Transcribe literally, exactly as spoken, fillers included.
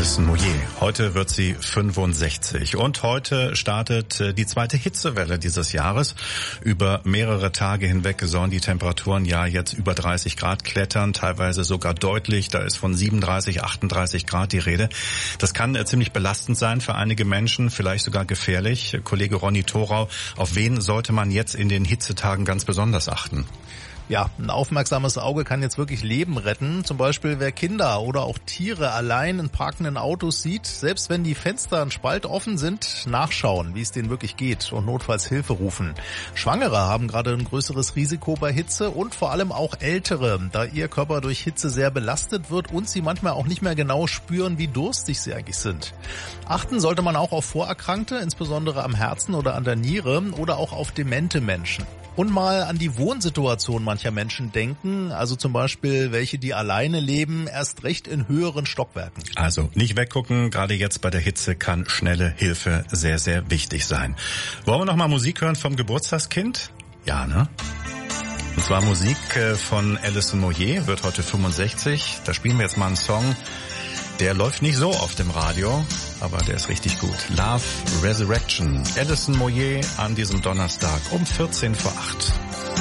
Alison Moyet. Heute wird sie fünfundsechzig und heute startet die zweite Hitzewelle dieses Jahres. Über mehrere Tage hinweg sollen die Temperaturen ja jetzt über dreißig Grad klettern, teilweise sogar deutlich. Da ist von siebenunddreißig, achtunddreißig Grad die Rede. Das kann äh, ziemlich belastend sein für einige Menschen, vielleicht sogar gefährlich. Kollege Ronny Thorau, auf wen sollte man jetzt in den Hitzetagen ganz besonders achten? Ja, ein aufmerksames Auge kann jetzt wirklich Leben retten. Zum Beispiel, wer Kinder oder auch Tiere allein in parkenden Autos sieht, selbst wenn die Fenster ein Spalt offen sind, nachschauen, wie es denen wirklich geht und notfalls Hilfe rufen. Schwangere haben gerade ein größeres Risiko bei Hitze und vor allem auch Ältere, da ihr Körper durch Hitze sehr belastet wird und sie manchmal auch nicht mehr genau spüren, wie durstig sie eigentlich sind. Achten sollte man auch auf Vorerkrankte, insbesondere am Herzen oder an der Niere oder auch auf demente Menschen. Und mal an die Wohnsituation mancher Menschen denken, also zum Beispiel welche, die alleine leben, erst recht in höheren Stockwerken. Also nicht weggucken, gerade jetzt bei der Hitze kann schnelle Hilfe sehr, sehr wichtig sein. Wollen wir noch mal Musik hören vom Geburtstagskind? Ja, ne? Und zwar Musik von Alison Moyet, wird heute fünfundsechzig. Da spielen wir jetzt mal einen Song, der läuft nicht so oft im Radio, aber der ist richtig gut. Love Resurrection. Alison Moyet an diesem Donnerstag um vierzehn vor acht.